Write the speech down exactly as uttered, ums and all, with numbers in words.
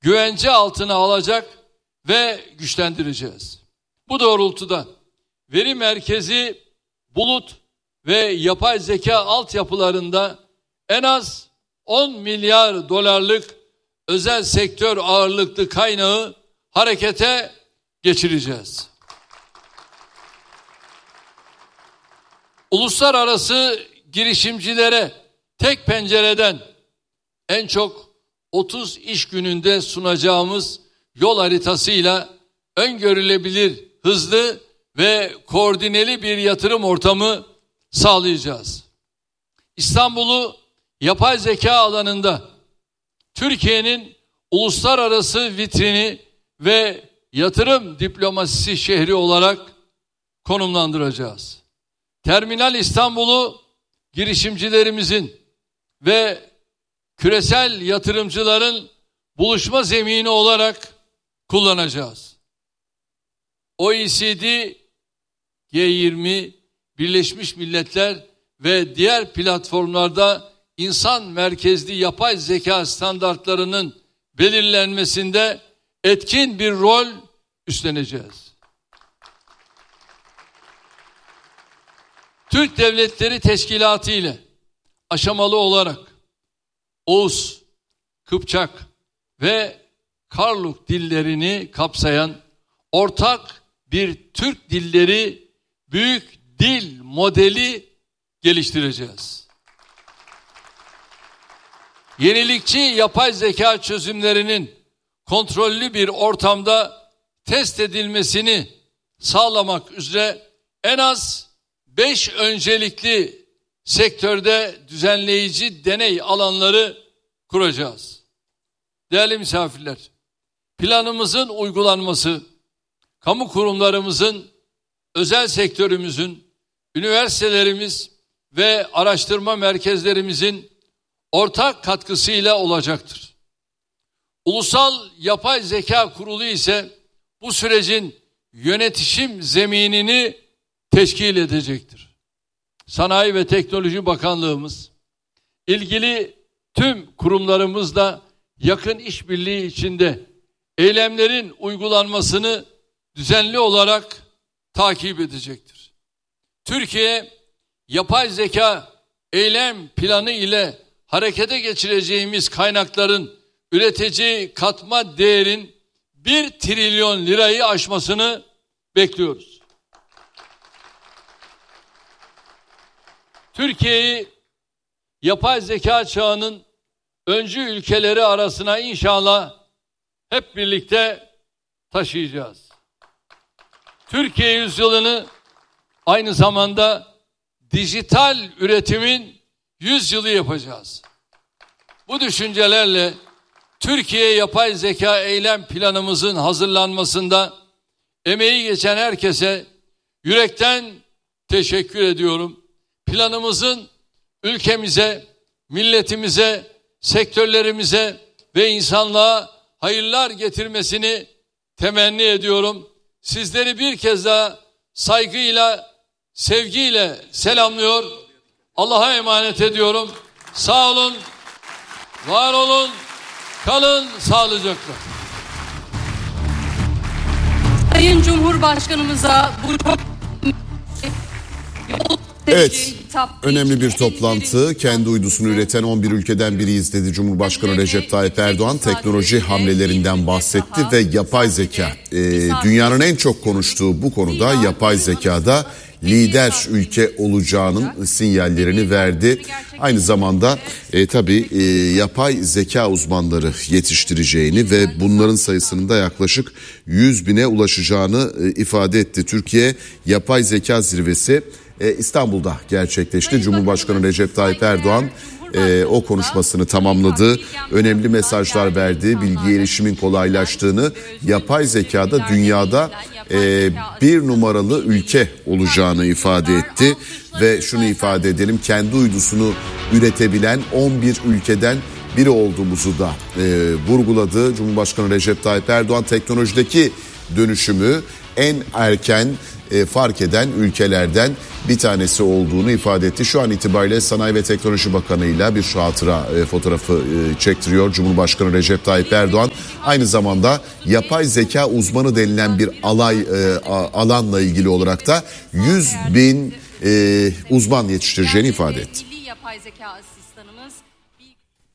güvence altına alacak ve güçlendireceğiz. Bu doğrultuda veri merkezi, bulut ve yapay zeka altyapılarında en az on milyar dolarlık özel sektör ağırlıklı kaynağı harekete geçireceğiz. Uluslararası girişimcilere tek pencereden en çok otuz iş gününde sunacağımız yol haritasıyla öngörülebilir, hızlı ve koordineli bir yatırım ortamı sağlayacağız. İstanbul'u yapay zeka alanında Türkiye'nin uluslararası vitrini ve yatırım diplomasisi şehri olarak konumlandıracağız. Terminal İstanbul'u girişimcilerimizin ve küresel yatırımcıların buluşma zemini olarak kullanacağız. O E C D, G yirmi, Birleşmiş Milletler ve diğer platformlarda insan merkezli yapay zeka standartlarının belirlenmesinde etkin bir rol üstleneceğiz. Türk Devletleri Teşkilatı ile aşamalı olarak Oğuz, Kıpçak ve Karluk dillerini kapsayan ortak bir Türk dilleri büyük dil modeli geliştireceğiz. Yenilikçi yapay zeka çözümlerinin kontrollü bir ortamda test edilmesini sağlamak üzere en az beş öncelikli sektörde düzenleyici deney alanları kuracağız. Değerli misafirler, planımızın uygulanması, kamu kurumlarımızın, özel sektörümüzün, üniversitelerimiz ve araştırma merkezlerimizin ortak katkısıyla olacaktır. Ulusal Yapay Zeka Kurulu ise bu sürecin yönetişim zeminini teşkil edecektir. Sanayi ve Teknoloji Bakanlığımız, ilgili tüm kurumlarımızla yakın işbirliği içinde eylemlerin uygulanmasını düzenli olarak takip edecektir. Türkiye, yapay zeka eylem planı ile harekete geçireceğimiz kaynakların üretici katma değerin bir trilyon lirayı aşmasını bekliyoruz. Türkiye'yi yapay zeka çağının öncü ülkeleri arasına inşallah hep birlikte taşıyacağız. Türkiye yüzyılını aynı zamanda dijital üretimin yüzyılı yapacağız. Bu düşüncelerle Türkiye Yapay Zeka Eylem Planımızın hazırlanmasında emeği geçen herkese yürekten teşekkür ediyorum. Planımızın ülkemize, milletimize, sektörlerimize ve insanlığa hayırlar getirmesini temenni ediyorum. Sizleri bir kez daha saygıyla, sevgiyle selamlıyor. Allah'a emanet ediyorum. Sağ olun, var olun, kalın sağlıcakla. Sayın Cumhurbaşkanımıza bu çok Evet, önemli bir toplantı. Kendi uydusunu üreten on bir ülkeden biriyiz dedi Cumhurbaşkanı Recep Tayyip Erdoğan. Teknoloji hamlelerinden bahsetti ve yapay zeka. Ee, dünyanın en çok konuştuğu bu konuda yapay zekada lider ülke olacağının sinyallerini verdi. Aynı zamanda e, tabii e, yapay zeka uzmanları yetiştireceğini ve bunların sayısının da yaklaşık yüz bine ulaşacağını e, ifade etti. Türkiye Yapay Zeka Zirvesi e, İstanbul'da gerçekleşti. Cumhurbaşkanı Recep Tayyip Erdoğan e, o konuşmasını tamamladı. Önemli mesajlar verdi. Bilgi erişimin kolaylaştığını, yapay zekada dünyada e, bir numaralı ülke olacağını ifade etti. Ve şunu ifade edelim, kendi uydusunu üretebilen on bir ülkeden biri olduğumuzu da e, vurguladı. Cumhurbaşkanı Recep Tayyip Erdoğan teknolojideki dönüşümü en erken e, fark eden ülkelerden bir tanesi olduğunu ifade etti. Şu an itibariyle Sanayi ve Teknoloji Bakanı'yla bir hatıra e, fotoğrafı e, çektiriyor Cumhurbaşkanı Recep Tayyip Erdoğan. Aynı zamanda yapay zeka uzmanı denilen bir alay e, alanla ilgili olarak da yüz bin e, uzman yetiştireceğini ifade etti. Milli yapay zeka asistanımız